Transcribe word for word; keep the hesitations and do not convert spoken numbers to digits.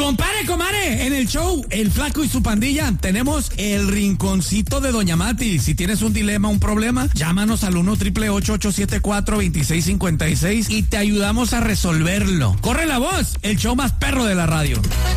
Compare, comare, en el show El Flaco y su pandilla tenemos el rinconcito de Doña Mati. Si tienes un dilema, un problema, llámanos al uno triple ocho ocho siete cuatro dos seis cinco seis y te ayudamos a resolverlo. Corre la voz, el show más perro de la radio.